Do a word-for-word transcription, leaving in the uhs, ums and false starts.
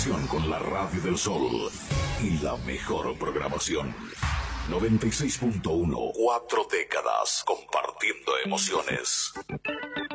conexión con la Radio del Sol y la mejor programación. noventa y seis punto uno, cuatro décadas compartiendo emociones.